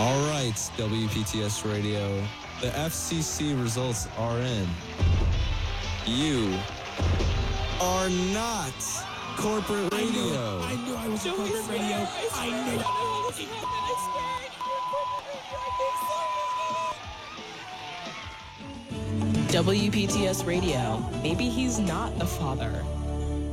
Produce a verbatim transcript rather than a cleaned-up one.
All right, W P T S Radio. The F C C results are in. You are not corporate radio. I knew I was on corporate radio. I knew it. W P T S Radio. Maybe he's not the father.